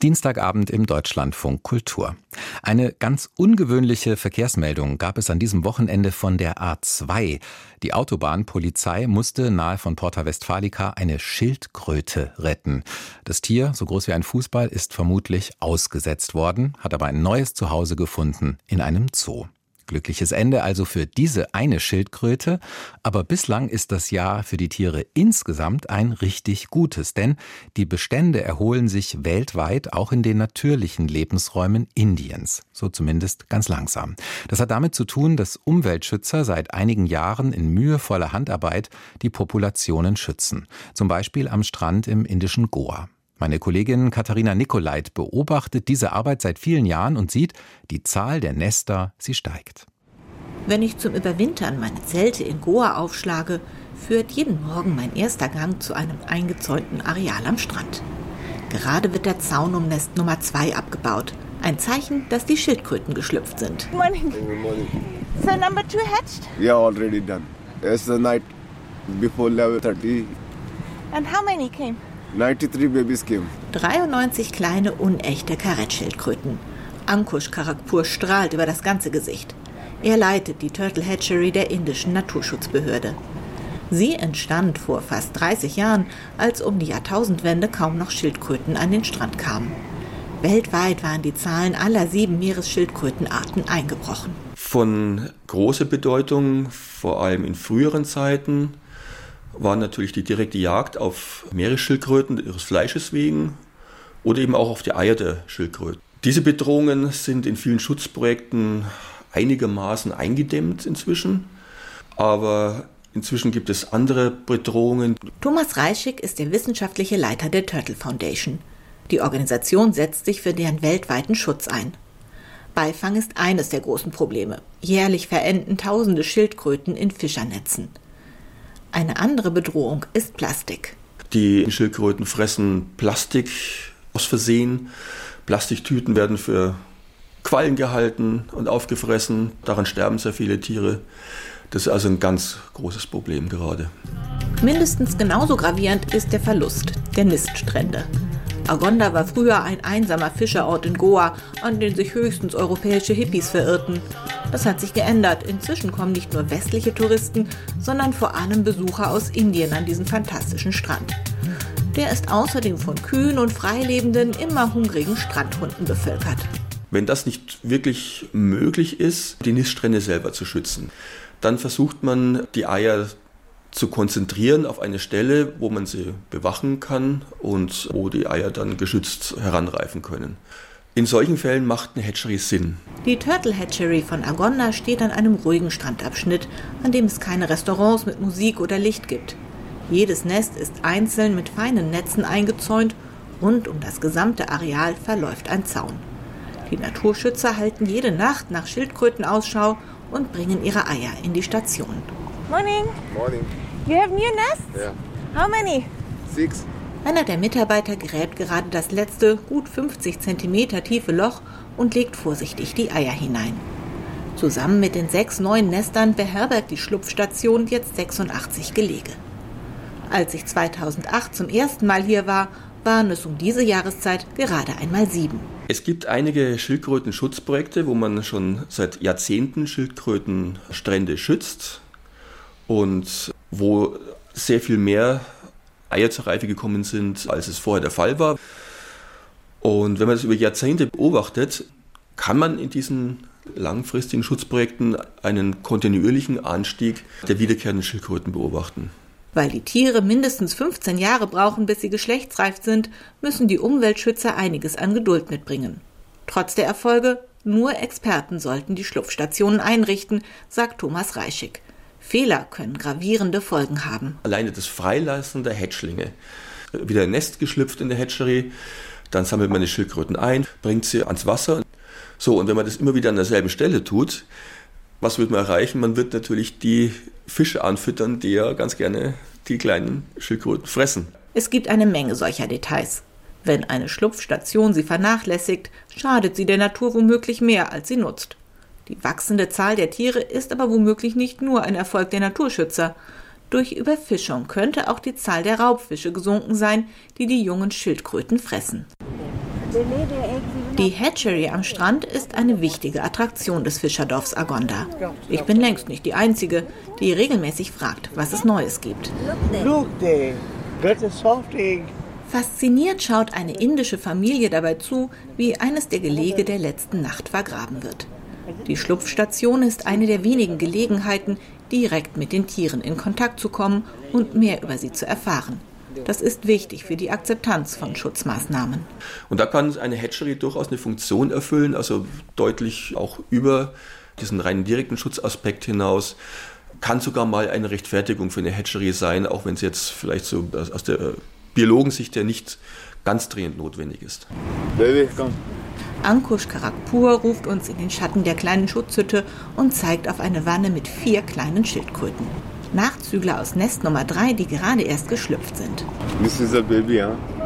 Dienstagabend im Deutschlandfunk Kultur. Eine ganz ungewöhnliche Verkehrsmeldung gab es an diesem Wochenende von der A2. Die Autobahnpolizei musste nahe von Porta Westfalica eine Schildkröte retten. Das Tier, so groß wie ein Fußball, ist vermutlich ausgesetzt worden, hat aber ein neues Zuhause gefunden in einem Zoo. Glückliches Ende also für diese eine Schildkröte, aber bislang ist das Jahr für die Tiere insgesamt ein richtig gutes, denn die Bestände erholen sich weltweit auch in den natürlichen Lebensräumen Indiens, so zumindest ganz langsam. Das hat damit zu tun, dass Umweltschützer seit einigen Jahren in mühevoller Handarbeit die Populationen schützen, zum Beispiel am Strand im indischen Goa. Meine Kollegin Katharina Nicolait beobachtet diese Arbeit seit vielen Jahren und sieht, die Zahl der Nester, sie steigt. Wenn ich zum Überwintern meine Zelte in Goa aufschlage, führt jeden Morgen mein erster Gang zu einem eingezäunten Areal am Strand. Gerade wird der Zaun um Nest Nummer 2 abgebaut. Ein Zeichen, dass die Schildkröten geschlüpft sind. Good morning. Good morning. So number 2 hatched? Yeah, already done. It's the night before 11:30. And how many came? 93 babies came. 93 kleine, unechte Karettschildkröten. Ankush Karakpur strahlt über das ganze Gesicht. Er leitet die Turtle Hatchery der indischen Naturschutzbehörde. Sie entstand vor fast 30 Jahren, als um die Jahrtausendwende kaum noch Schildkröten an den Strand kamen. Weltweit waren die Zahlen aller 7 Meeresschildkrötenarten eingebrochen. Von großer Bedeutung, vor allem in früheren Zeiten, war natürlich die direkte Jagd auf Meeresschildkröten ihres Fleisches wegen oder eben auch auf die Eier der Schildkröten. Diese Bedrohungen sind in vielen Schutzprojekten einigermaßen eingedämmt inzwischen, aber inzwischen gibt es andere Bedrohungen. Thomas Reischig ist der wissenschaftliche Leiter der Turtle Foundation. Die Organisation setzt sich für deren weltweiten Schutz ein. Beifang ist eines der großen Probleme. Jährlich verenden Tausende Schildkröten in Fischernetzen. Eine andere Bedrohung ist Plastik. Die Schildkröten fressen Plastik aus Versehen. Plastiktüten werden für Quallen gehalten und aufgefressen. Daran sterben sehr viele Tiere. Das ist also ein ganz großes Problem gerade. Mindestens genauso gravierend ist der Verlust der Niststrände. Agonda war früher ein einsamer Fischerort in Goa, an den sich höchstens europäische Hippies verirrten. Das hat sich geändert. Inzwischen kommen nicht nur westliche Touristen, sondern vor allem Besucher aus Indien an diesen fantastischen Strand. Der ist außerdem von Kühen und freilebenden, immer hungrigen Strandhunden bevölkert. Wenn das nicht wirklich möglich ist, die Niststrände selber zu schützen, dann versucht man, die Eier zu konzentrieren auf eine Stelle, wo man sie bewachen kann und wo die Eier dann geschützt heranreifen können. In solchen Fällen macht eine Hatchery Sinn. Die Turtle Hatchery von Agonda steht an einem ruhigen Strandabschnitt, an dem es keine Restaurants mit Musik oder Licht gibt. Jedes Nest ist einzeln mit feinen Netzen eingezäunt und um das gesamte Areal verläuft ein Zaun. Die Naturschützer halten jede Nacht nach Schildkröten Ausschau und bringen ihre Eier in die Station. Morning. Morning. You have new nests? Yeah. How many? 6. Einer der Mitarbeiter gräbt gerade das letzte, gut 50 cm tiefe Loch und legt vorsichtig die Eier hinein. Zusammen mit den 6 neuen Nestern beherbergt die Schlupfstation jetzt 86 Gelege. Als ich 2008 zum ersten Mal hier war, waren es um diese Jahreszeit gerade einmal 7. Es gibt einige Schildkrötenschutzprojekte, wo man schon seit Jahrzehnten Schildkrötenstrände schützt und wo sehr viel mehr Eier zur Reife gekommen sind, als es vorher der Fall war. Und wenn man das über Jahrzehnte beobachtet, kann man in diesen langfristigen Schutzprojekten einen kontinuierlichen Anstieg der wiederkehrenden Schildkröten beobachten. Weil die Tiere mindestens 15 Jahre brauchen, bis sie geschlechtsreif sind, müssen die Umweltschützer einiges an Geduld mitbringen. Trotz der Erfolge, nur Experten sollten die Schlupfstationen einrichten, sagt Thomas Reischig. Fehler können gravierende Folgen haben. Alleine das Freilassen der Hatchlinge. Wieder ein Nest geschlüpft in der Hatchery, dann sammelt man die Schildkröten ein, bringt sie ans Wasser. So, und wenn man das immer wieder an derselben Stelle tut, was wird man erreichen? Man wird natürlich die Fische anfüttern, die ja ganz gerne die kleinen Schildkröten fressen. Es gibt eine Menge solcher Details. Wenn eine Schlupfstation sie vernachlässigt, schadet sie der Natur womöglich mehr, als sie nutzt. Die wachsende Zahl der Tiere ist aber womöglich nicht nur ein Erfolg der Naturschützer. Durch Überfischung könnte auch die Zahl der Raubfische gesunken sein, die die jungen Schildkröten fressen. Die Hatchery am Strand ist eine wichtige Attraktion des Fischerdorfs Agonda. Ich bin längst nicht die Einzige, die regelmäßig fragt, was es Neues gibt. Look there, that's a soft egg. Fasziniert schaut eine indische Familie dabei zu, wie eines der Gelege der letzten Nacht vergraben wird. Die Schlupfstation ist eine der wenigen Gelegenheiten, direkt mit den Tieren in Kontakt zu kommen und mehr über sie zu erfahren. Das ist wichtig für die Akzeptanz von Schutzmaßnahmen. Und da kann eine Hatchery durchaus eine Funktion erfüllen, also deutlich auch über diesen reinen direkten Schutzaspekt hinaus. Kann sogar mal eine Rechtfertigung für eine Hatchery sein, auch wenn es jetzt vielleicht so aus der Biologensicht ja nicht ganz dringend notwendig ist. Baby, komm. Ankush Karakpur ruft uns in den Schatten der kleinen Schutzhütte und zeigt auf eine Wanne mit 4 kleinen Schildkröten. Nachzügler aus Nest Nummer 3, die gerade erst geschlüpft sind. This is a baby, huh?